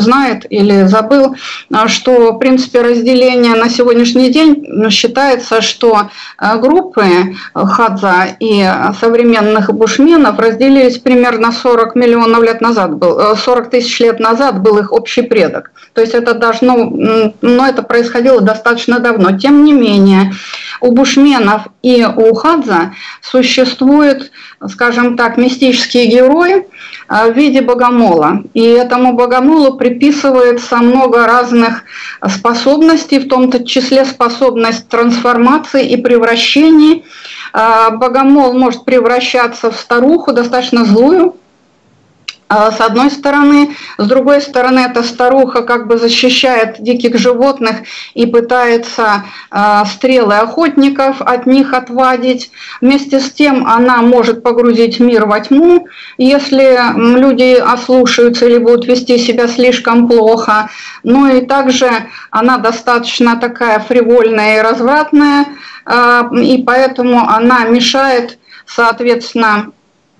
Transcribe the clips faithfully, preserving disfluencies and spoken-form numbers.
знает или забыл, что, в принципе, разделение на сегодняшний день считается, что группы хадза и современных бушменов разделились примерно сорок миллионов лет назад, был, сорок тысяч лет назад был их общий предок. То есть это должно, но это происходило достаточно давно. Тем не менее, у бушменов и у хадза существует, скажем так, мистический герой в виде богомола. И этому богомолу приписывается много разных способностей, в том числе способность трансформации и превращений. Богомол может превращаться в старуху, достаточно злую, с одной стороны. С другой стороны, эта старуха как бы защищает диких животных и пытается э, стрелы охотников от них отвадить. Вместе с тем она может погрузить мир во тьму, если люди ослушаются или будут вести себя слишком плохо. Ну и также она достаточно такая фривольная и развратная, э, и поэтому она мешает, соответственно,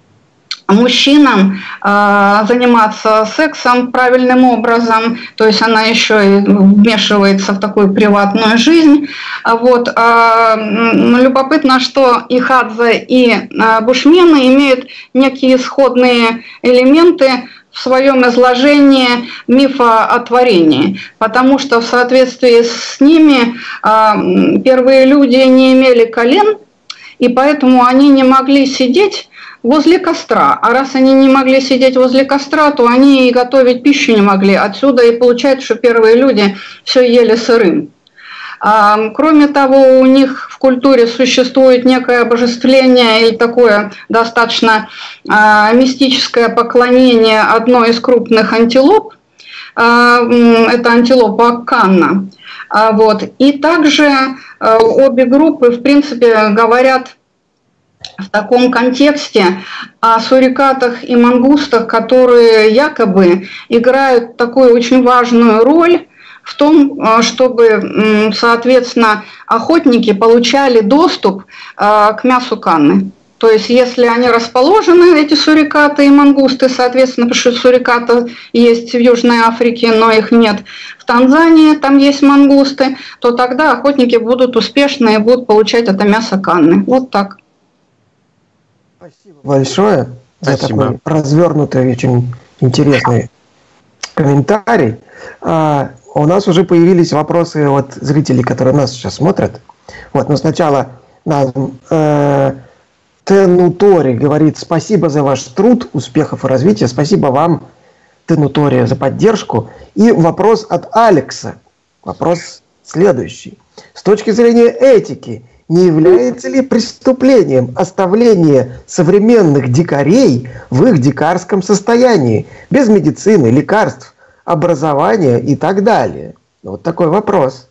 мужчинам э, заниматься сексом правильным образом, то есть она еще и вмешивается в такую приватную жизнь. Вот. Э, любопытно, что и хадза, и э, бушмены имеют некие исходные элементы в своем изложении мифа о творении, потому что в соответствии с ними э, первые люди не имели колен, и поэтому они не могли сидеть возле костра. А раз они не могли сидеть возле костра, то они и готовить пищу не могли. Отсюда и получается, что первые люди все ели сырым. Кроме того, у них в культуре существует некое обожествление или такое достаточно мистическое поклонение одной из крупных антилоп. Это антилопа Акканна. Вот. И также обе группы, в принципе, говорят в таком контексте о сурикатах и мангустах, которые якобы играют такую очень важную роль в том, чтобы, соответственно, охотники получали доступ к мясу канны. То есть, если они расположены, эти сурикаты и мангусты, соответственно, потому что сурикаты есть в Южной Африке, но их нет в Танзании, там есть мангусты, то тогда охотники будут успешны и будут получать это мясо канны. Вот так. Спасибо большое за Спасибо. Такой развернутый, очень интересный комментарий. А, у нас уже появились вопросы от зрителей, которые нас сейчас смотрят. Вот, но сначала нам э, Тенутори говорит: спасибо за ваш труд, успехов и развития. Спасибо вам, Тенутори, за поддержку. И вопрос от Алекса. Вопрос следующий. С точки зрения этики, не является ли преступлением оставление современных дикарей в их дикарском состоянии, без медицины, лекарств, образования и так далее? Вот такой вопрос.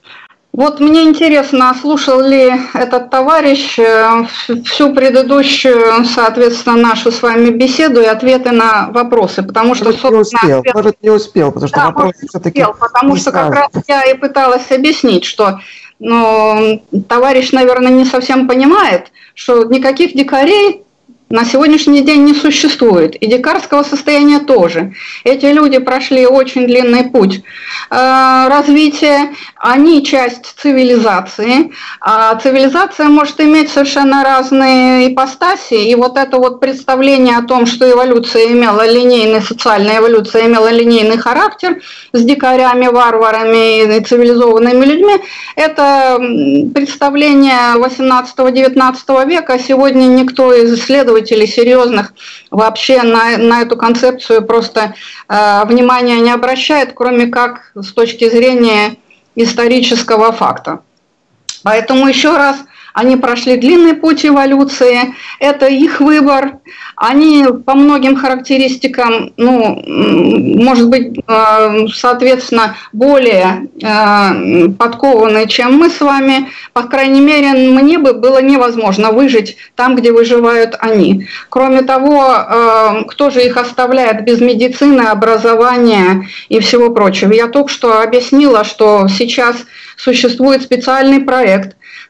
Вот мне интересно, слушал ли этот товарищ всю предыдущую, соответственно, нашу с вами беседу и ответы на вопросы, потому что... Может, не успел, ответ... может, не успел, потому что да, вопросы все-таки... Успел, потому что как раз я и пыталась объяснить, что ну, товарищ, наверное, не совсем понимает, что никаких дикарей на сегодняшний день не существует, и дикарского состояния тоже. Эти люди прошли очень длинный путь э, развития, они часть цивилизации, а цивилизация может иметь совершенно разные ипостаси, и вот это вот представление о том, что эволюция имела линейный, социальная эволюция имела линейный характер с дикарями, варварами и цивилизованными людьми, это представление восемнадцатого-девятнадцатого века, сегодня никто из исследователей серьезных вообще на, на эту концепцию просто э, внимания не обращает, кроме как с точки зрения исторического факта. Поэтому еще раз, они прошли длинный путь эволюции, это их выбор, они по многим характеристикам, ну, может быть, соответственно, более подкованы, чем мы с вами. По крайней мере, мне бы было невозможно выжить там, где выживают они. Кроме того, кто же их оставляет без медицины, образования и всего прочего? Я только что объяснила, что сейчас существует специальный проект,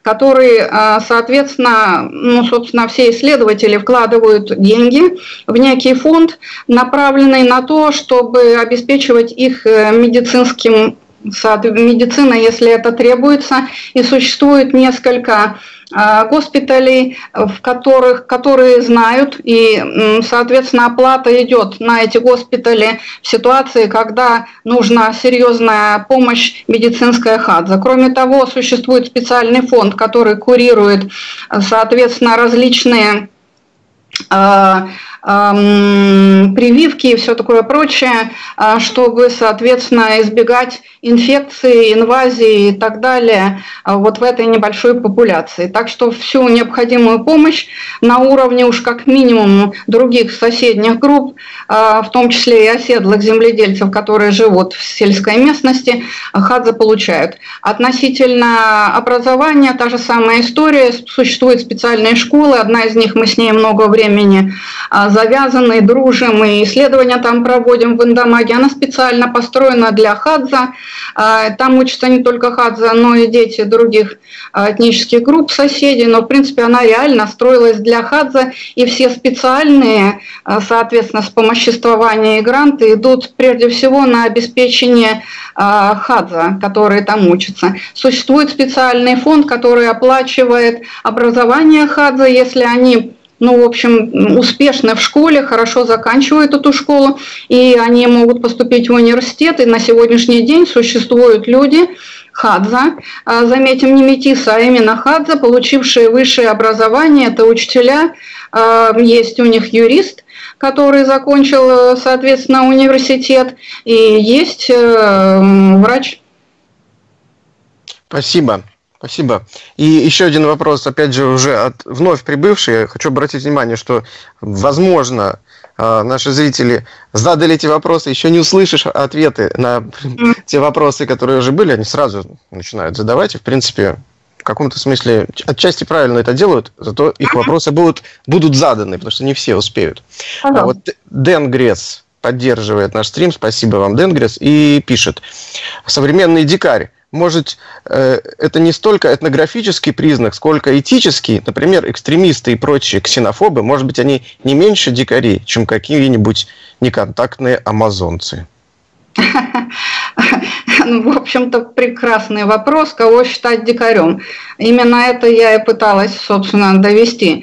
который, соответственно, ну, собственно, все исследователи вкладывают деньги в некий фонд, направленный на то, чтобы обеспечивать их медицинским медициной, если это требуется, и существует несколько госпиталей, в которых, которые знают, и, соответственно, оплата идет на эти госпитали в ситуации, когда нужна серьезная помощь медицинская хадза. Кроме того, существует специальный фонд, который курирует, соответственно, различные прививки и все такое прочее, чтобы, соответственно, избегать инфекции, инвазии и так далее вот в этой небольшой популяции. Так что всю необходимую помощь на уровне уж как минимум других соседних групп, в том числе и оседлых земледельцев, которые живут в сельской местности, хадза получают. Относительно образования та же самая история. Существуют специальные школы, одна из них, мы с ней много времени завязаны, дружим, и исследования там проводим в Индамаге. Она специально построена для хадза. Там учатся не только хадза, но и дети других этнических групп, соседей. Но, в принципе, она реально строилась для хадза, и все специальные, соответственно, вспомоществования и гранты идут прежде всего на обеспечение хадза, которые там учатся. Существует специальный фонд, который оплачивает образование хадза, если они, ну, в общем, успешно в школе, хорошо заканчивают эту школу, и они могут поступить в университет, и на сегодняшний день существуют люди, хадза, заметим, не метисы, а именно хадза, получившие высшее образование, это учителя, есть у них юрист, который закончил, соответственно, университет, и есть врач. Спасибо. Спасибо. И еще один вопрос, опять же, уже от вновь прибывшей. Я хочу обратить внимание, что, возможно, наши зрители задали эти вопросы, еще не услышишь ответы на те вопросы, которые уже были, они сразу начинают задавать. И, в принципе, в каком-то смысле отчасти правильно это делают, зато их вопросы будут, будут заданы, потому что не все успеют. А вот Дэн Грец поддерживает наш стрим, спасибо вам, Дэн Грец, и пишет: современный дикарь. Может, это не столько этнографический признак, сколько этический. Например, экстремисты и прочие ксенофобы, может быть, они не меньше дикарей, чем какие-нибудь неконтактные амазонцы. В общем-то, прекрасный вопрос, кого считать дикарем. Именно это я и пыталась, собственно, довести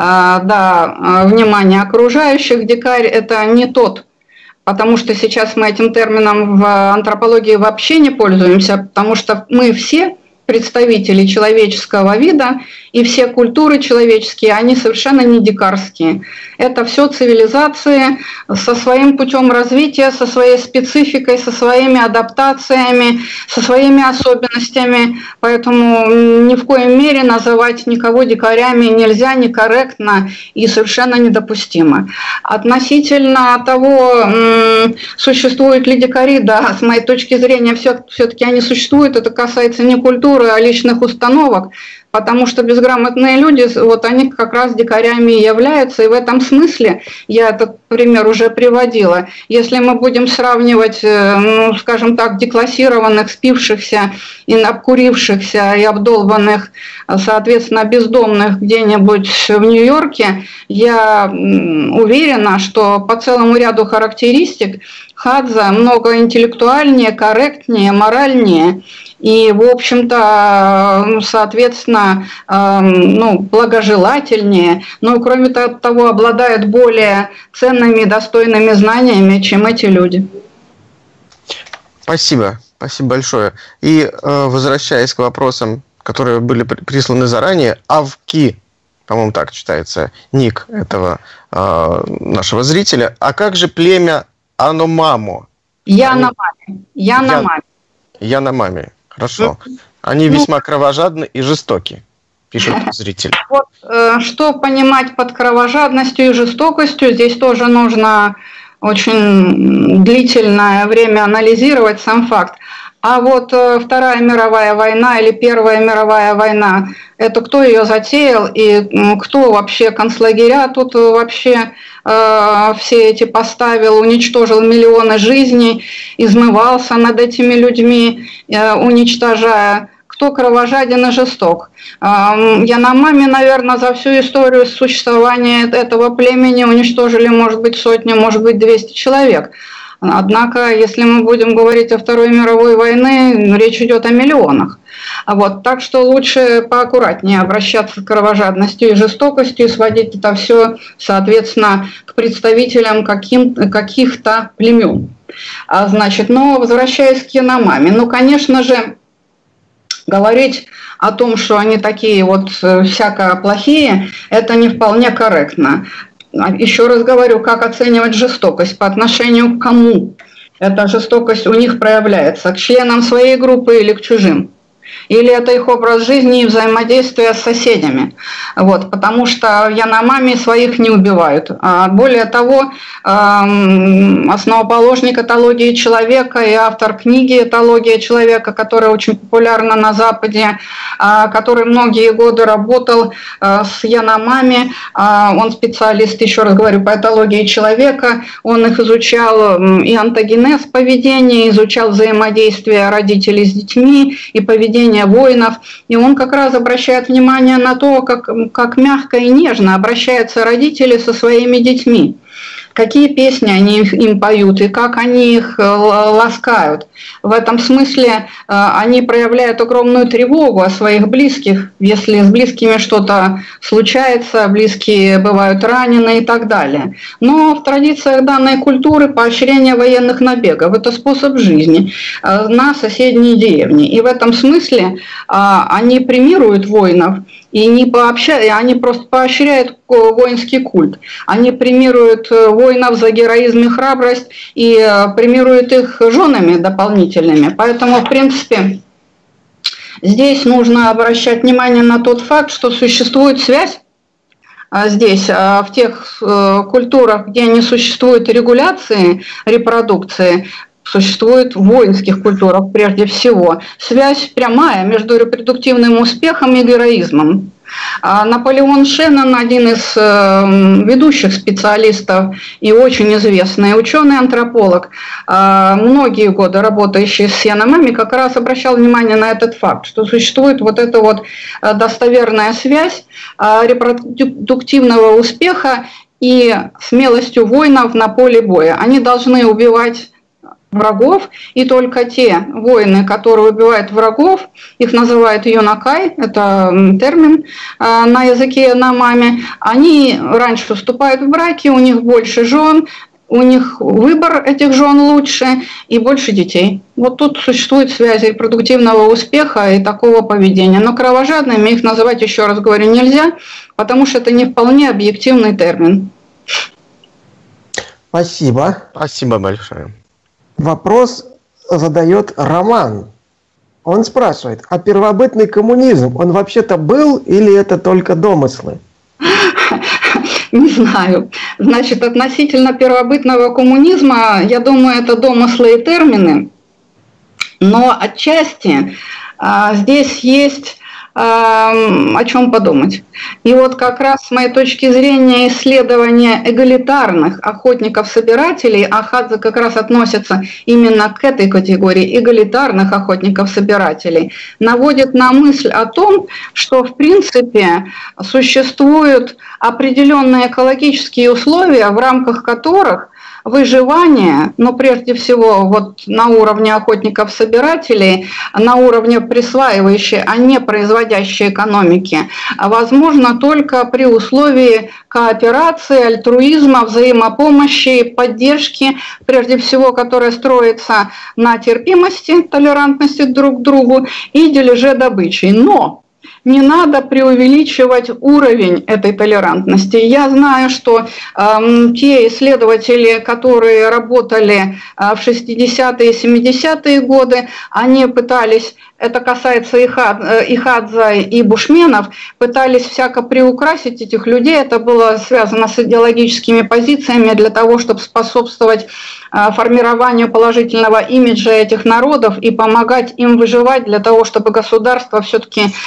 до внимания окружающих. Дикарь – это не тот, потому что сейчас мы этим термином в антропологии вообще не пользуемся, потому что мы все представители человеческого вида, и все культуры человеческие, они совершенно не дикарские. Это все цивилизации со своим путем развития, со своей спецификой, со своими адаптациями, со своими особенностями. Поэтому ни в коей мере называть никого дикарями нельзя, некорректно и совершенно недопустимо. Относительно того, существуют ли дикари, да, с моей точки зрения, все-таки они существуют. Это касается не культуры, а личных установок, потому что безграмотные люди, вот они как раз дикарями и являются, и в этом смысле, я этот пример уже приводила, если мы будем сравнивать, ну, скажем так, деклассированных, спившихся, и обкурившихся, и обдолбанных, соответственно, бездомных где-нибудь в Нью-Йорке, я уверена, что по целому ряду характеристик хадза много интеллектуальнее, корректнее, моральнее, и, в общем-то, соответственно, ну, благожелательнее, но, кроме того, обладает более ценными и достойными знаниями, чем эти люди. Спасибо, спасибо большое. И, возвращаясь к вопросам, которые были присланы заранее, Авки, по-моему, так читается ник этого нашего зрителя, а как же племя Аномамо? Яномами. Яномами. Яномами. Хорошо. Они весьма кровожадны и жестоки, пишет зритель. Вот, э, что понимать под кровожадностью и жестокостью, здесь тоже нужно очень длительное время анализировать сам факт. А вот э, Вторая мировая война или Первая мировая война, это кто ее затеял и э, кто вообще концлагеря тут вообще э, все эти поставил, уничтожил миллионы жизней, измывался над этими людьми, э, уничтожая. кто кровожаден и жесток. Яномами, наверное, за всю историю существования этого племени уничтожили, может быть, сотню, может быть, двести человек. Однако, если мы будем говорить о Второй мировой войне, речь идет о миллионах. Вот, так что лучше поаккуратнее обращаться к кровожадности и жестокости и сводить это все, соответственно, к представителям каким, каких-то племен. А, значит, но возвращаясь к Яномами, ну, конечно же, говорить о том, что они такие вот всяко плохие, это не вполне корректно. Еще раз говорю, как оценивать жестокость, по отношению к кому эта жестокость у них проявляется, к членам своей группы или к чужим. Или это их образ жизни и взаимодействие с соседями. Вот, потому что Яномами своих не убивают. А более того, основоположник этологии человека и автор книги «Этология человека», которая очень популярна на Западе, который многие годы работал с Яномами, он специалист, еще раз говорю, по этологии человека, он их изучал и онтогенез поведения, изучал взаимодействие родителей с детьми и поведение воинов, и он как раз обращает внимание на то, как, как мягко и нежно обращаются родители со своими детьми, какие песни они им поют и как они их ласкают. В этом смысле они проявляют огромную тревогу о своих близких, если с близкими что-то случается, близкие бывают ранены и так далее. Но в традициях данной культуры поощрение военных набегов – это способ жизни на соседние деревни. И в этом смысле они премируют воинов, и не пообща... они просто поощряют воинский культ. Они премируют воинов за героизм и храбрость и премируют их женами дополнительными. Поэтому, в принципе, здесь нужно обращать внимание на тот факт, что существует связь здесь, в тех культурах, где не существует регуляции репродукции, существует в воинских культурах прежде всего связь прямая между репродуктивным успехом и героизмом. Наполеон Шеннон, один из ведущих специалистов и очень известный ученый-антрополог, многие годы работающий с Яномами, как раз обращал внимание на этот факт, что существует вот эта вот достоверная связь репродуктивного успеха и смелостью воинов на поле боя. Они должны убивать врагов, и только те воины, которые убивают врагов, их называют юнакай, это термин на языке Яномами, они раньше вступают в браки, у них больше жен, у них выбор этих жен лучше и больше детей. Вот тут существует связь репродуктивного успеха и такого поведения. Но кровожадными их называть, еще раз говорю, нельзя, потому что это не вполне объективный термин. Спасибо. Спасибо большое. Вопрос задает Роман. Он спрашивает, а первобытный коммунизм, он вообще-то был или это только домыслы? Не знаю. Значит, относительно первобытного коммунизма, я думаю, это домыслы и термины, но отчасти а, здесь есть о чем подумать. И вот как раз с моей точки зрения исследования эгалитарных охотников-собирателей, а Хадзе как раз относится именно к этой категории эгалитарных охотников-собирателей, наводит на мысль о том, что в принципе существуют определенные экологические условия, в рамках которых выживание, но прежде всего вот на уровне охотников-собирателей, на уровне присваивающей, а не производящей экономики, возможно только при условии кооперации, альтруизма, взаимопомощи, поддержки, прежде всего, которая строится на терпимости, толерантности друг к другу и дележе добычи. Но не надо преувеличивать уровень этой толерантности. Я знаю, что э, те исследователи, которые работали э, в шестидесятые и семидесятые годы, они пытались, это касается и, Хад, и Хадзе, и бушменов, пытались всяко приукрасить этих людей. Это было связано с идеологическими позициями для того, чтобы способствовать э, формированию положительного имиджа этих народов и помогать им выживать для того, чтобы государство все-таки не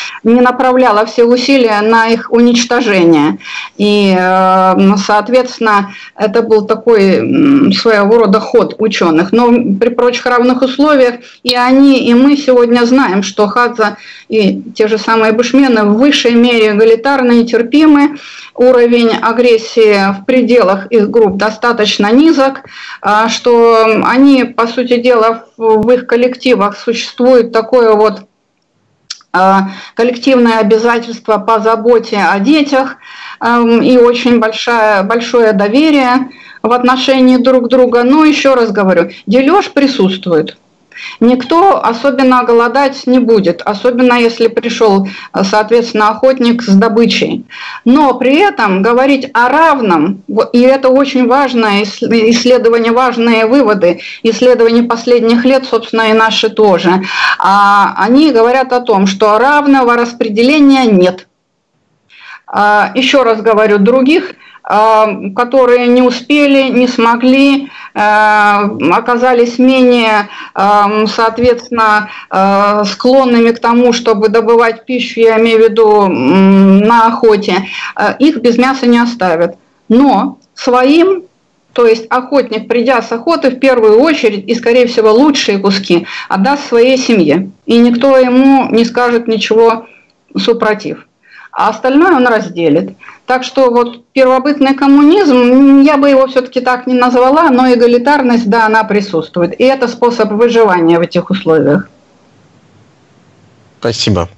направляла все усилия на их уничтожение. И, соответственно, это был такой своего рода ход ученых. Но при прочих равных условиях и они, и мы сегодня знаем, что хадза и те же самые бушмены в высшей мере эгалитарны и терпимы. Уровень агрессии в пределах их групп достаточно низок, что они, по сути дела, в их коллективах существует такое вот коллективное обязательство по заботе о детях и очень большое, большое доверие в отношении друг друга. Но еще раз говорю, дележ присутствует. Никто особенно голодать не будет, особенно если пришел, соответственно, охотник с добычей. Но при этом говорить о равном, и это очень важное исследование, важные выводы, исследования последних лет, собственно, и наши тоже, они говорят о том, что равного распределения нет. Еще раз говорю, других, которые не успели, не смогли, оказались менее, соответственно, склонными к тому, чтобы добывать пищу, я имею в виду на охоте, их без мяса не оставят. Но своим, то есть охотник, придя с охоты, в первую очередь, и, скорее всего, лучшие куски отдаст своей семье. И никто ему не скажет ничего супротив. А остальное он разделит. Так что вот первобытный коммунизм, я бы его все-таки так не назвала, но эгалитарность, да, она присутствует. И это способ выживания в этих условиях. Спасибо.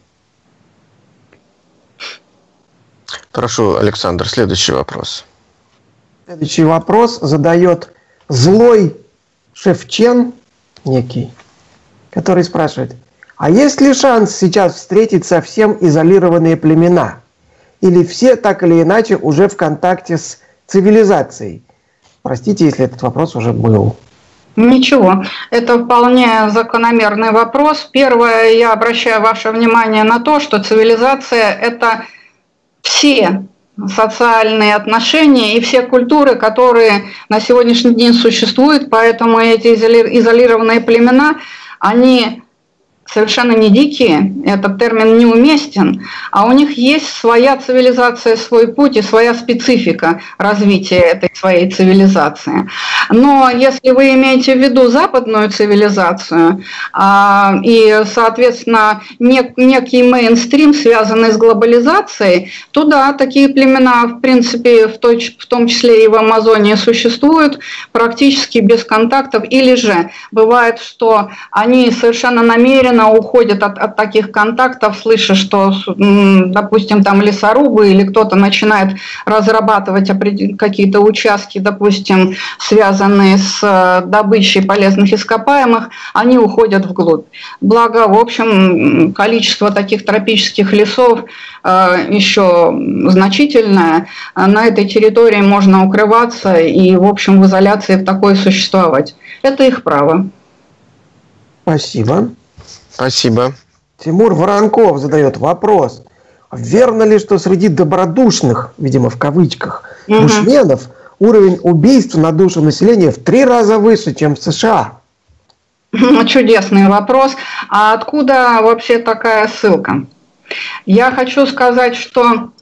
Прошу, Александр, следующий вопрос. Следующий вопрос задает злой Шевчен некий, который спрашивает: а есть ли шанс сейчас встретить совсем изолированные племена? Или все так или иначе уже в контакте с цивилизацией? Простите, если этот вопрос уже был. Ничего, это вполне закономерный вопрос. Первое, я обращаю ваше внимание на то, что цивилизация – это все социальные отношения и все культуры, которые на сегодняшний день существуют, поэтому эти изолированные племена, они совершенно не дикие, этот термин неуместен, а у них есть своя цивилизация, свой путь и своя специфика развития этой своей цивилизации. Но если вы имеете в виду западную цивилизацию и, соответственно, некий мейнстрим, связанный с глобализацией, то да, такие племена, в принципе, в том числе и в Амазонии существуют, практически без контактов, или же бывает, что они совершенно намеренно уходят от, от таких контактов, слыша, что, допустим, там лесорубы или кто-то начинает разрабатывать какие-то участки, допустим, связанные с добычей полезных ископаемых, они уходят вглубь. Благо, в общем, количество таких тропических лесов еще значительное. На этой территории можно укрываться и, в общем, в изоляции в такой существовать. Это их право. Спасибо. Спасибо. Тимур Воронков задает вопрос: верно ли, что среди добродушных, видимо, в кавычках, угу. бушменов уровень убийств на душу населения в три раза выше, чем в США? Чудесный вопрос. А откуда вообще такая ссылка? Я хочу сказать, что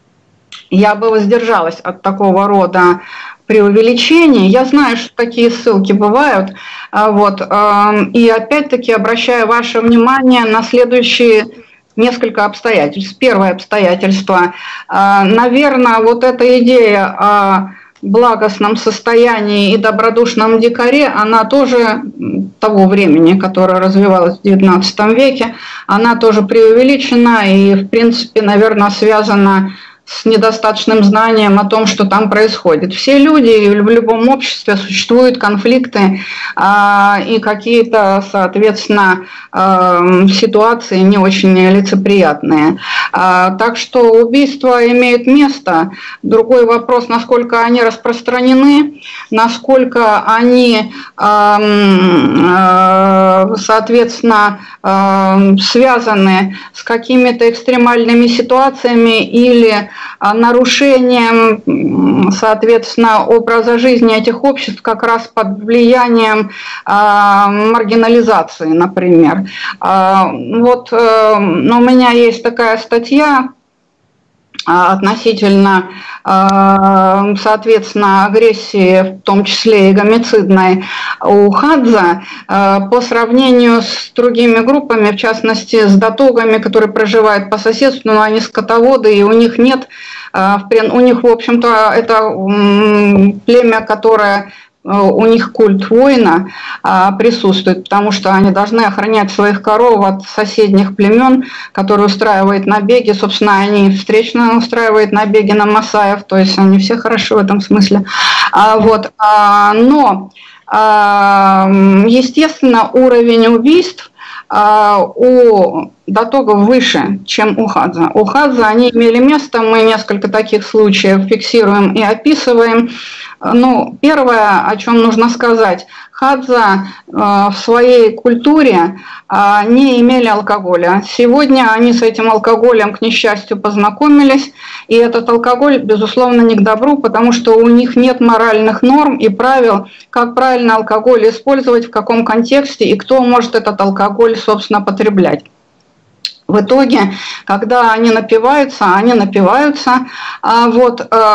я бы воздержалась от такого рода преувеличений. Я знаю, что такие ссылки бывают. Вот. И опять-таки обращаю ваше внимание на следующие несколько обстоятельств. Первое обстоятельство. Наверное, вот эта идея о благостном состоянии и добродушном дикаре, она тоже того времени, которое развивалось в девятнадцатом веке, она тоже преувеличена и, в принципе, наверное, связана с недостаточным знанием о том, что там происходит. Все люди, в любом обществе существуют конфликты а, и какие-то, соответственно, а, ситуации не очень лицеприятные. А, так что убийства имеют место. Другой вопрос, насколько они распространены, насколько они а, а, соответственно, связаны с какими-то экстремальными ситуациями или нарушением, соответственно, образа жизни этих обществ как раз под влиянием маргинализации, например. Вот, но у меня есть такая статья относительно, соответственно, агрессии, в том числе и гомицидной, у Хадза по сравнению с другими группами, в частности, с датогами, которые проживают по соседству, но они скотоводы, и у них нет, у них, в общем-то, это племя, которое... у них культ воина а, присутствует, потому что они должны охранять своих коров от соседних племен, которые устраивают набеги. Собственно, они встречно устраивают набеги на масаев, то есть они все хорошо в этом смысле. А, вот, а, но, а, естественно, уровень убийств а, у датогов выше, чем у Хадза. У Хадза они имели место, мы несколько таких случаев фиксируем и описываем. Ну, первое, о чем нужно сказать, Хадза э, в своей культуре э, не имели алкоголя. Сегодня они с этим алкоголем, к несчастью, познакомились, и этот алкоголь, безусловно, не к добру, потому что у них нет моральных норм и правил, как правильно алкоголь использовать, в каком контексте и кто может этот алкоголь, собственно, потреблять. В итоге, когда они напиваются, они напиваются, вот,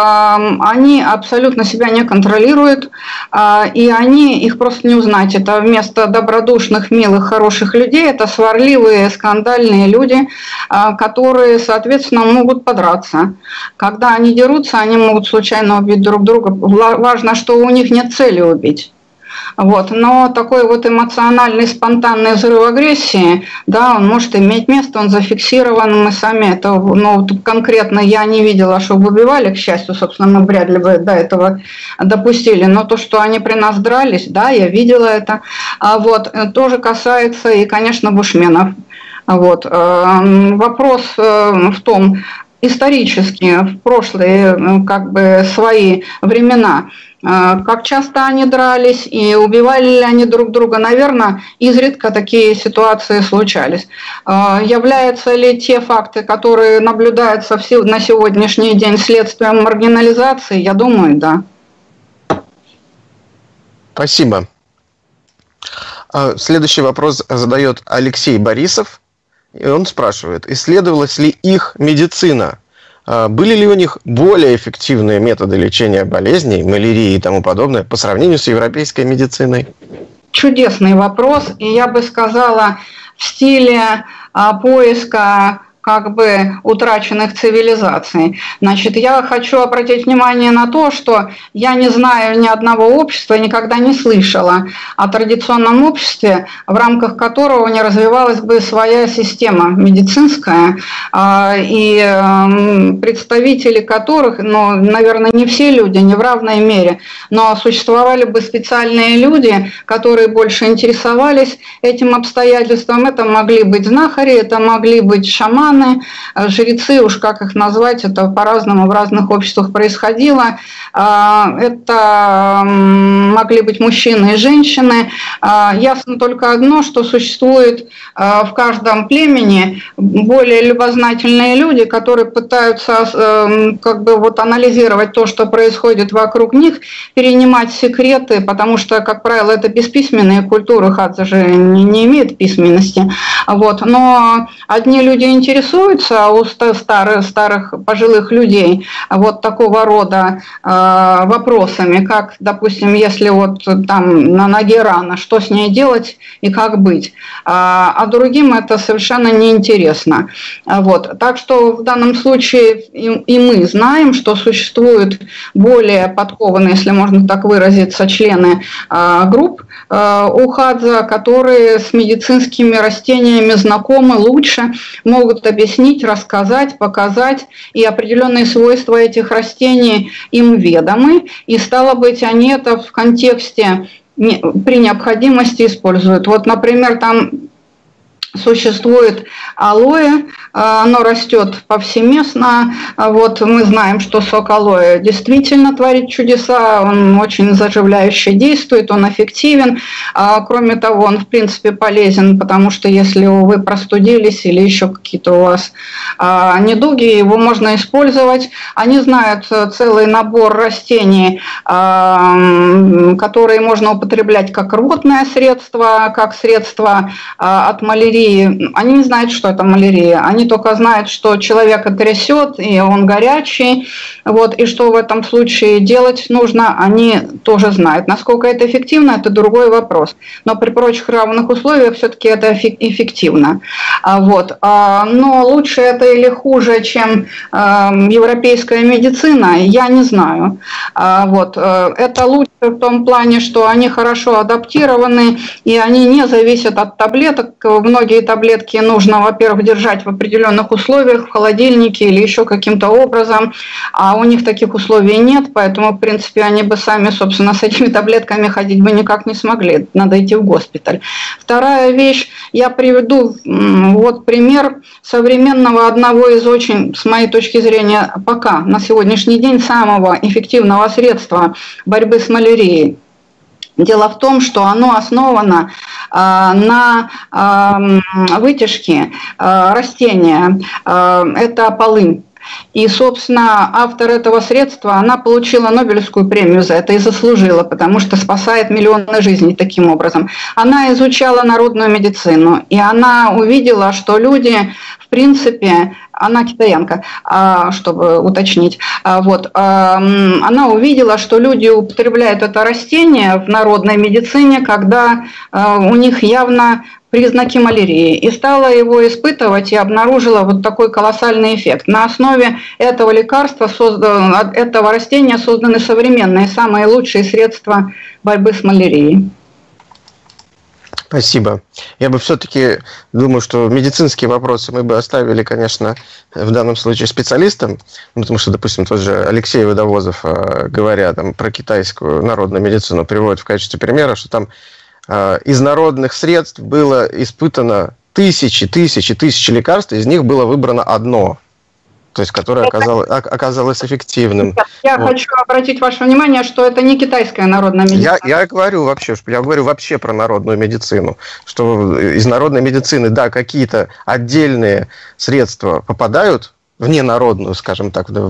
они абсолютно себя не контролируют, и они, их просто не узнать. Это вместо добродушных, милых, хороших людей, это сварливые, скандальные люди, которые, соответственно, могут подраться. Когда они дерутся, они могут случайно убить друг друга. Важно, что у них нет цели убить. Вот. Но такой вот эмоциональный, спонтанный взрыв агрессии, да, он может иметь место, он зафиксирован, мы сами это, ну, конкретно я не видела, чтобы убивали, к счастью, собственно, мы вряд ли бы до этого допустили, но то, что они при нас дрались, да, я видела это, вот, тоже касается и, конечно, бушменов. Вот. Вопрос в том, исторически, в прошлые, как бы, свои времена, как часто они дрались и убивали ли они друг друга, наверное, изредка такие ситуации случались. Являются ли те факты, которые наблюдаются на сегодняшний день, следствием маргинализации? Я думаю, да. Спасибо. Следующий вопрос задает Алексей Борисов. И он спрашивает, исследовалась ли их медицина? Были ли у них более эффективные методы лечения болезней, малярии и тому подобное по сравнению с европейской медициной? Чудесный вопрос. И я бы сказала, в стиле а, поиска как бы утраченных цивилизаций. Значит, я хочу обратить внимание на то, что я не знаю ни одного общества, никогда не слышала о традиционном обществе, в рамках которого не развивалась бы своя система медицинская, и представители которых, ну, наверное, не все люди, не в равной мере, но существовали бы специальные люди, которые больше интересовались этим обстоятельством. Это могли быть знахари, это могли быть шаманы, жрецы, уж как их назвать, это по-разному в разных обществах происходило. Это могли быть мужчины и женщины. Ясно только одно, что существует в каждом племени более любознательные люди, которые пытаются как бы вот анализировать то, что происходит вокруг них, перенимать секреты, потому что, как правило, это бесписьменные культуры, Хадза же не, не имеет письменности. Вот. Но одни люди интересуются, а у старых, старых пожилых людей вот такого рода э, вопросами, как, допустим, если вот там на ноге рана, что с ней делать и как быть. А, а другим это совершенно неинтересно. Вот. Так что в данном случае и, и мы знаем, что существуют более подкованные, если можно так выразиться, члены э, групп э, у Хадза, которые с медицинскими растениями знакомы лучше, могут объяснить, рассказать, показать, и определенные свойства этих растений им ведомы, и стало быть, они это в контексте при необходимости используют. Вот, например, там Существует алоэ, оно растет повсеместно. Вот мы знаем, что сок алоэ действительно творит чудеса, он очень заживляюще действует, он эффективен. Кроме того, он в принципе полезен, потому что если вы простудились или еще какие-то у вас недуги, его можно использовать. Они знают целый набор растений, которые можно употреблять как рвотное средство, как средство от малярии. Они не знают, что это малярия. Они только знают, что человека трясет, и он горячий. Вот, и что в этом случае делать нужно, они тоже знают. Насколько это эффективно, это другой вопрос. Но при прочих равных условиях все-таки это эффективно. Вот. Но лучше это или хуже, чем европейская медицина, я не знаю. Вот. Это лучше в том плане, что они хорошо адаптированы, и они не зависят от таблеток. Многие таблетки нужно, во-первых, держать в определенных условиях, в холодильнике или еще каким-то образом, а у них таких условий нет, поэтому, в принципе, они бы сами, собственно, с этими таблетками ходить бы никак не смогли, надо идти в госпиталь. Вторая вещь, я приведу вот пример современного одного из очень, с моей точки зрения, пока на сегодняшний день самого эффективного средства борьбы с малярией. Дело в том, что оно основано э, на э, вытяжке э, растения, э, это полынь. И, собственно, автор этого средства, она получила Нобелевскую премию за это и заслужила, потому что спасает миллионы жизней таким образом. Она изучала народную медицину, и она увидела, что люди, в принципе, она китаянка, чтобы уточнить, вот, она увидела, что люди употребляют это растение в народной медицине, когда у них явно признаки малярии, и стала его испытывать и обнаружила вот такой колоссальный эффект. На основе этого лекарства, этого растения созданы современные, самые лучшие средства борьбы с малярией. Спасибо. Я бы все-таки думаю, что медицинские вопросы мы бы оставили, конечно, в данном случае специалистам, потому что, допустим, тот же Алексей Водовозов, говоря там, про китайскую народную медицину, приводит в качестве примера, что там из народных средств было испытано тысячи, тысячи, тысячи лекарств, из них было выбрано одно, то есть которое оказалось, оказалось эффективным. Я вот. Хочу обратить ваше внимание, что это не китайская народная медицина. Я, я говорю вообще, я говорю вообще про народную медицину, что из народной медицины, да, какие-то отдельные средства попадают в ненародную, скажем так, в,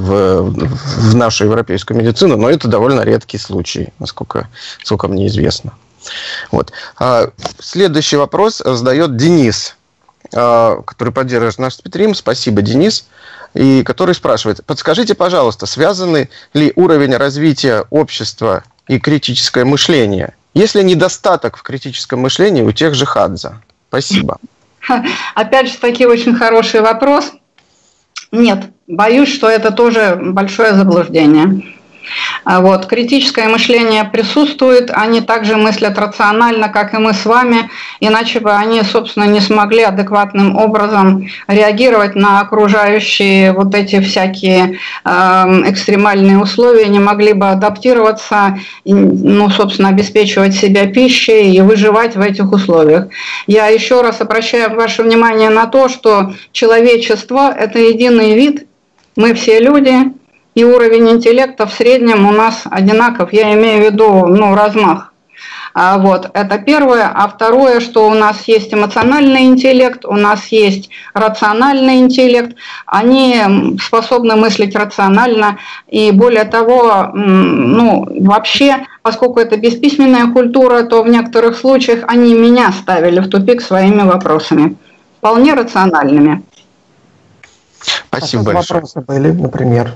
в нашу европейскую медицину, но это довольно редкий случай, насколько, насколько мне известно. Вот. Следующий вопрос задает Денис, который поддерживает наш стрим. Спасибо, Денис. И который спрашивает: подскажите, пожалуйста, связаны ли уровень развития общества и критическое мышление? Есть ли недостаток в критическом мышлении у тех же хадза? Спасибо. Опять же, таки очень хороший вопрос. Нет, боюсь, что это тоже большое заблуждение. Вот. Критическое мышление присутствует, они также мыслят рационально, как и мы с вами, иначе бы они, собственно, не смогли адекватным образом реагировать на окружающие вот эти всякие э, экстремальные условия, не могли бы адаптироваться, ну, собственно, обеспечивать себя пищей и выживать в этих условиях. Я еще раз обращаю ваше внимание на то, что человечество – это единый вид, мы все люди, и уровень интеллекта в среднем у нас одинаков, я имею в виду, ну, размах. А вот, это первое. А второе, что у нас есть эмоциональный интеллект, у нас есть рациональный интеллект, они способны мыслить рационально, и более того, ну, вообще, поскольку это бесписьменная культура, то в некоторых случаях они меня ставили в тупик своими вопросами, вполне рациональными. Спасибо большое. Вопросы были, например?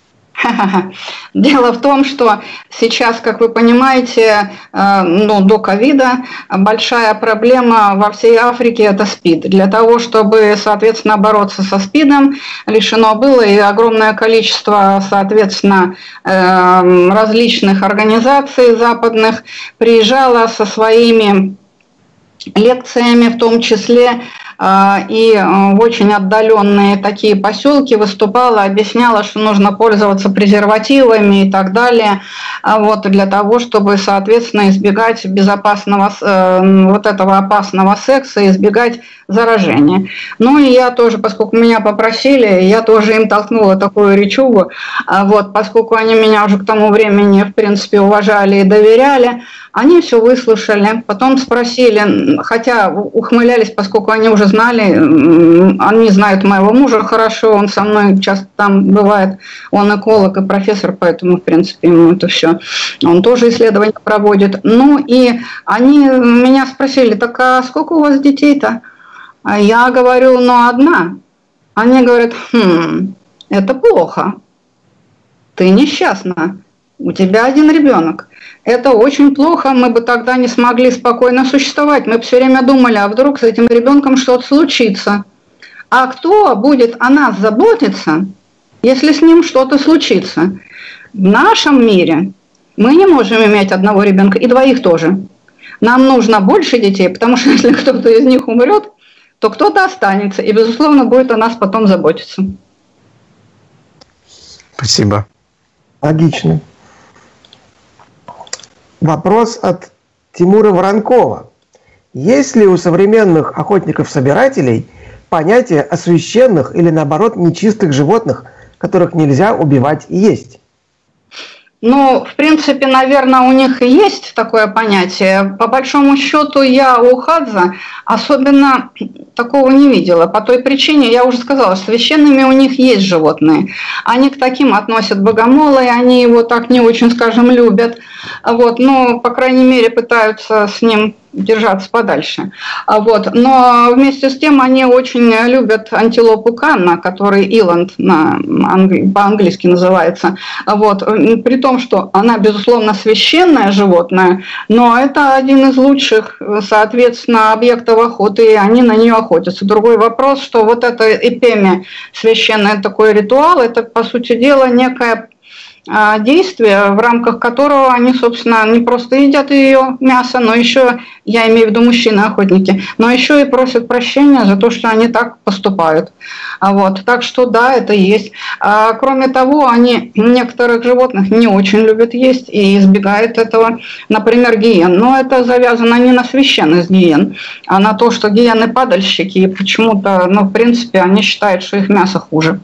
Дело в том, что сейчас, как вы понимаете, ну, до ковида большая проблема во всей Африке – это СПИД. Для того, чтобы, соответственно, бороться со СПИДом, решено было и огромное количество, соответственно, различных организаций западных приезжало со своими лекциями, в том числе и в очень отдаленные такие поселки выступала, объясняла, что нужно пользоваться презервативами и так далее, вот, для того, чтобы, соответственно, избегать безопасного, вот этого опасного секса, избегать заражения. Ну и я тоже, поскольку меня попросили, я тоже им толкнула такую речугу, вот, поскольку они меня уже к тому времени, в принципе, уважали и доверяли, они все выслушали, потом спросили, хотя ухмылялись, поскольку они уже знали, они знают моего мужа хорошо, он со мной часто там бывает, он эколог и профессор, поэтому, в принципе, ему это все, он тоже исследования проводит. Ну и они меня спросили, так а сколько у вас детей-то? А я говорю, ну одна. Они говорят, хм, это плохо, ты несчастна, у тебя один ребенок. Это очень плохо, мы бы тогда не смогли спокойно существовать. Мы бы все время думали, а вдруг с этим ребенком что-то случится. А кто будет о нас заботиться, если с ним что-то случится? В нашем мире мы не можем иметь одного ребенка, и двоих тоже. Нам нужно больше детей, потому что если кто-то из них умрет, то кто-то останется, и, безусловно, будет о нас потом заботиться. Спасибо. Логично. Вопрос от Тимура Воронкова. Есть ли у современных охотников-собирателей понятие о священных или, наоборот, нечистых животных, которых нельзя убивать и есть? Ну, в принципе, наверное, у них и есть такое понятие. По большому счету, я у Хадза особенно такого не видела. По той причине, я уже сказала, священными у них есть животные. Они к таким относят богомола, и они его так не очень, скажем, любят. Вот, но, по крайней мере, пытаются с ним держаться подальше. Вот. Но вместе с тем они очень любят антилопу Канна, который иланд на англи... по-английски называется. Вот. При том, что она, безусловно, священное животное, но это один из лучших, соответственно, объектов охоты, и они на нее охотятся. Другой вопрос, что вот это эпемия, священный такой ритуал, это, по сути дела, некая действие, в рамках которого они, собственно, не просто едят ее мясо, но еще, я имею в виду мужчины-охотники, но еще и просят прощения за то, что они так поступают. Вот. Так что да, это есть. А, кроме того, они некоторых животных не очень любят есть и избегают этого, например, гиен. Но это завязано не на священность гиен, а на то, что гиены падальщики, и почему-то, ну, в принципе, они считают, что их мясо хуже.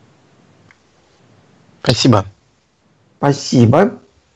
Спасибо. Спасибо.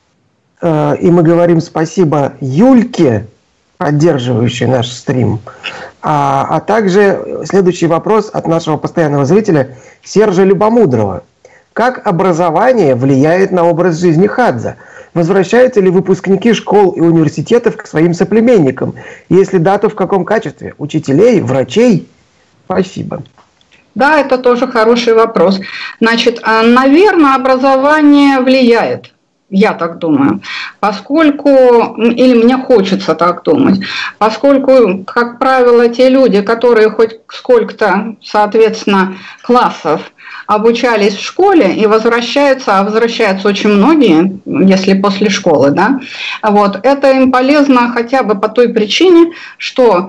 И мы говорим спасибо Юльке, поддерживающей наш стрим. А, а также следующий вопрос от нашего постоянного зрителя Сержа Любомудрова. Как образование влияет на образ жизни Хадза? Возвращаются ли выпускники школ и университетов к своим соплеменникам? Если да, то в каком качестве? Учителей, врачей? Спасибо. Да, это тоже хороший вопрос. Значит, наверное, образование влияет, я так думаю, поскольку, или мне хочется так думать, поскольку, как правило, те люди, которые хоть сколько-то, соответственно, классов обучались в школе и возвращаются, а возвращаются очень многие, если после школы, да, вот, это им полезно хотя бы по той причине, что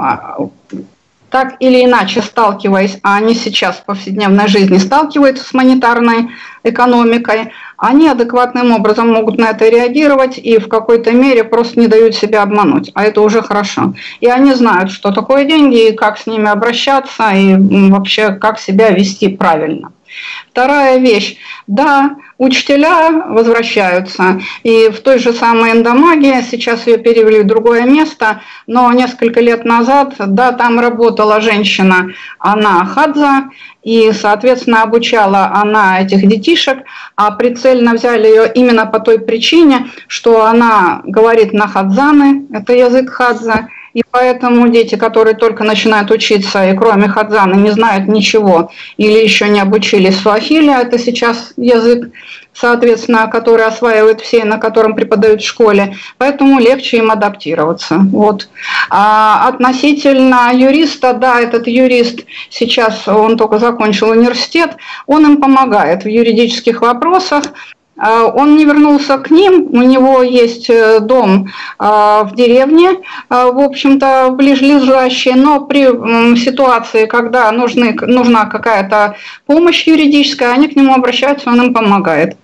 так или иначе сталкиваясь, а они сейчас в повседневной жизни сталкиваются с монетарной экономикой, они адекватным образом могут на это реагировать и в какой-то мере просто не дают себя обмануть, а это уже хорошо. И они знают, что такое деньги, и как с ними обращаться, и вообще как себя вести правильно. Вторая вещь. Да, учителя возвращаются, и в той же самой Эндомаге, сейчас ее перевели в другое место, но несколько лет назад, да, там работала женщина, она Хадза, и, соответственно, обучала она этих детишек, а прицельно взяли ее именно по той причине, что она говорит на хадзаны, это язык Хадза, и поэтому дети, которые только начинают учиться и кроме хадзана не знают ничего или еще не обучились суахили, это сейчас язык, соответственно, который осваивают все, на котором преподают в школе, поэтому легче им адаптироваться. Вот. А относительно юриста, да, этот юрист сейчас, он только закончил университет, он им помогает в юридических вопросах. Он не вернулся к ним, у него есть дом в деревне, в общем-то, ближлежащий, но при ситуации, когда нужны, нужна какая-то помощь юридическая, они к нему обращаются, он им помогает.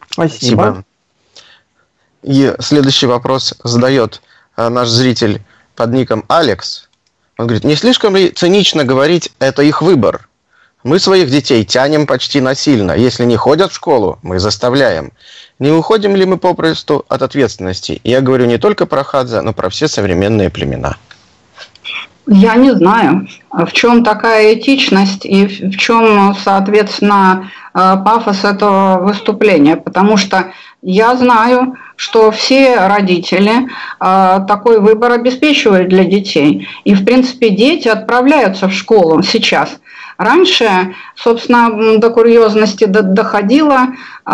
Спасибо. И следующий вопрос задает наш зритель под ником Алекс. Он говорит, не слишком ли цинично говорить, это их выбор? Мы своих детей тянем почти насильно. Если не ходят в школу, мы заставляем. Не уходим ли мы попросту от ответственности? Я говорю не только про Хадза, но про все современные племена. Я не знаю, в чем такая этичность и в чем, соответственно, пафос этого выступления. Потому что я знаю, что все родители такой выбор обеспечивают для детей. И, в принципе, дети отправляются в школу сейчас. Раньше, собственно, до курьезности доходило,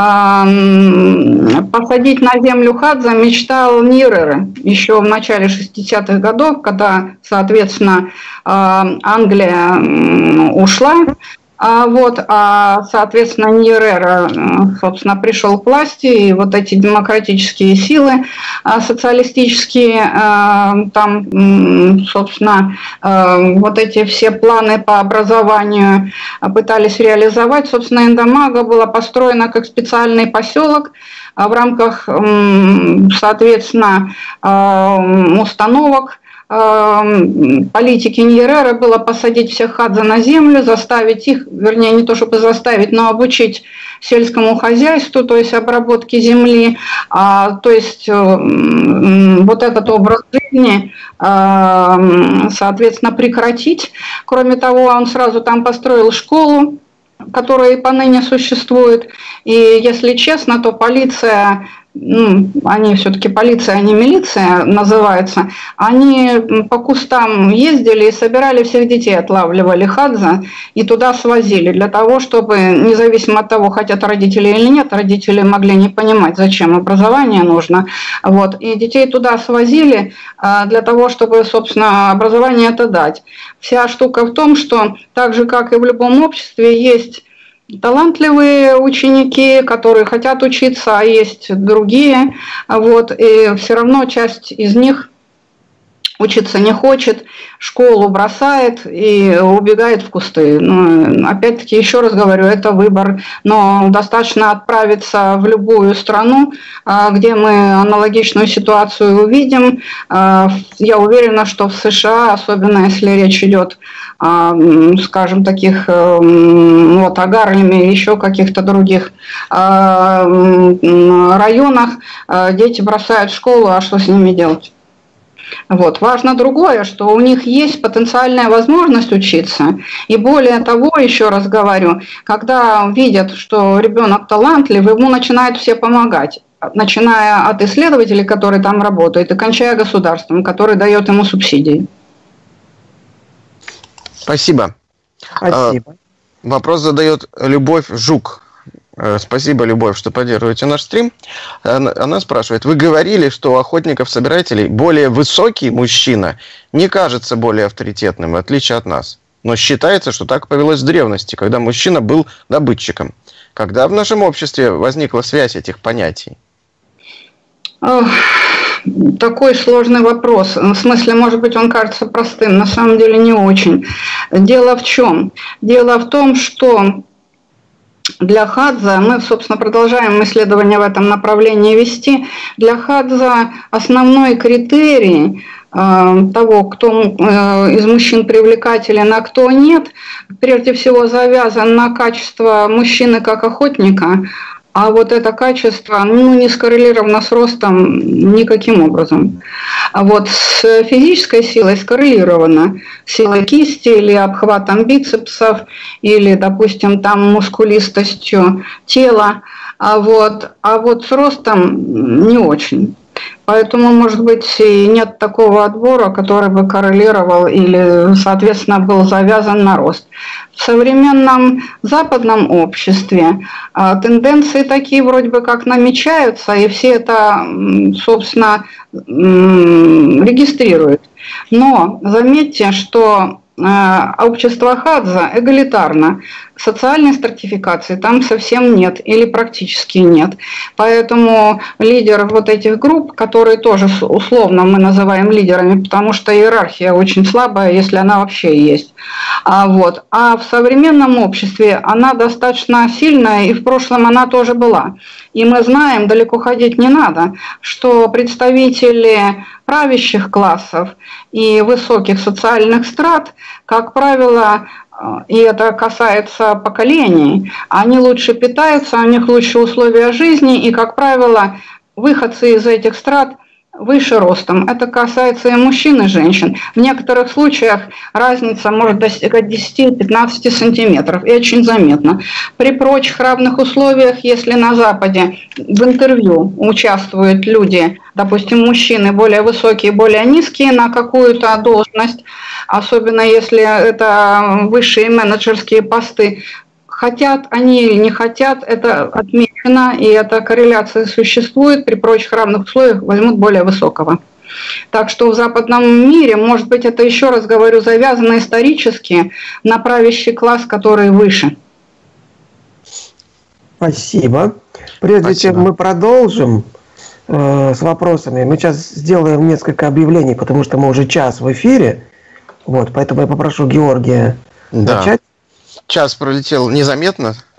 посадить на землю Хадза мечтал Ньерера еще в начале шестидесятых годов, когда, соответственно, Англия ушла. А вот, а, соответственно, Ньерера, собственно, пришел к власти, и вот эти демократические силы социалистические, там, собственно, вот эти все планы по образованию пытались реализовать. Собственно, Индомага была построена как специальный поселок в рамках, соответственно, установок политики Ньерера было посадить всех Хадза на землю, заставить их, вернее, не то чтобы заставить, но обучить сельскому хозяйству, то есть обработке земли, а, то есть вот этот образ жизни, а, соответственно, прекратить. Кроме того, он сразу там построил школу, которая и поныне существует. И, если честно, то полиция, ну, они все-таки полиция, а не милиция называется, они по кустам ездили и собирали всех детей, отлавливали Хадза и туда свозили, для того, чтобы, независимо от того, хотят родители или нет, родители могли не понимать, зачем образование нужно. Вот. И детей туда свозили для того, чтобы, собственно, образование это дать. Вся штука в том, что так же, как и в любом обществе, есть талантливые ученики, которые хотят учиться, а есть другие, вот, и все равно часть из них учиться не хочет, школу бросает и убегает в кусты. Ну, опять-таки, еще раз говорю, это выбор, но достаточно отправиться в любую страну, где мы аналогичную ситуацию увидим. Я уверена, что в США, особенно если речь идет, скажем, таких вот о Гарлеме и еще каких-то других районах, дети бросают школу, а что с ними делать? Вот. Важно другое, что у них есть потенциальная возможность учиться. И более того, еще раз говорю, когда видят, что ребенок талантлив, ему начинают все помогать. Начиная от исследователей, которые там работают, и кончая государством, который дает ему субсидии. Спасибо. Спасибо. Вопрос задает Любовь Жук. Спасибо, Любовь, что поддерживаете наш стрим. Она спрашивает, вы говорили, что у охотников-собирателей более высокий мужчина не кажется более авторитетным, в отличие от нас. Но считается, что так повелось в древности, когда мужчина был добытчиком. Когда в нашем обществе возникла связь этих понятий? Такой сложный вопрос. В смысле, может быть, он кажется простым, на самом деле не очень. Дело в чем? Дело в том, что для Хадза, мы, собственно, продолжаем исследования в этом направлении вести, для Хадза основной критерий э, того, кто э, из мужчин привлекателен, а кто нет, прежде всего завязан на качество мужчины как охотника, а вот это качество, ну, не скоррелировано с ростом никаким образом. А вот с физической силой скоррелировано. Силой кисти или обхватом бицепсов, или, допустим, там мускулистостью тела. А вот, а вот с ростом не очень. Поэтому, может быть, и нет такого отбора, который бы коррелировал или, соответственно, был завязан на рост. В современном западном обществе тенденции такие вроде бы как намечаются, и все это, собственно, регистрируют. Но заметьте, что общество Хадза эгалитарно. социальной стратификации там совсем нет или практически нет. Поэтому лидер вот этих групп, которые тоже условно мы называем лидерами, потому что иерархия очень слабая, если она вообще есть. А, вот. а в современном обществе она достаточно сильная, и в прошлом она тоже была. И мы знаем, далеко ходить не надо, что представители правящих классов и высоких социальных страт, как правило, и это касается поколений, они лучше питаются, у них лучше условия жизни, и, как правило, выходцы из этих страт выше ростом. Это касается и мужчин, и женщин. В некоторых случаях разница может достигать десяти-пятнадцати сантиметров, и очень заметно. При прочих равных условиях, если на Западе в интервью участвуют люди, допустим, мужчины более высокие, более низкие на какую-то должность, особенно если это высшие менеджерские посты, хотят они или не хотят, это отмечено, и эта корреляция существует, при прочих равных условиях возьмут более высокого. Так что в западном мире, может быть, это, еще раз говорю, завязано исторически на правящий класс, который выше. Спасибо. Прежде Спасибо. чем мы продолжим э, с вопросами, мы сейчас сделаем несколько объявлений, потому что мы уже час в эфире, вот, поэтому я попрошу Георгия да. начать. Час пролетел незаметно.